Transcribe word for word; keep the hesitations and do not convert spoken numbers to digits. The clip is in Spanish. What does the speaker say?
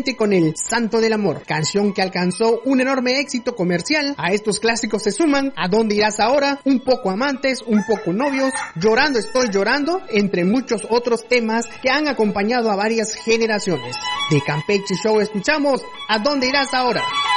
Vicente con el Santo del Amor, canción que alcanzó un enorme éxito comercial. A estos clásicos se suman ¿A dónde irás ahora?, Un poco amantes, Un poco novios, Llorando estoy llorando, entre muchos otros temas que han acompañado a varias generaciones. De Campeche Show escuchamos ¿A dónde irás ahora?